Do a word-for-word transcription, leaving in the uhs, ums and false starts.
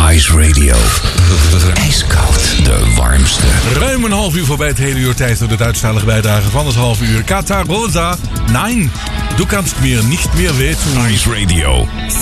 Ice Radio. IJskoud, de warmste. Ruim een half uur voorbij het hele uur tijd door de Duitsstalige bijdrage van het half uur. Katar Rosa. Nein, du kannst mir nicht mehr wehtun. Ice Radio.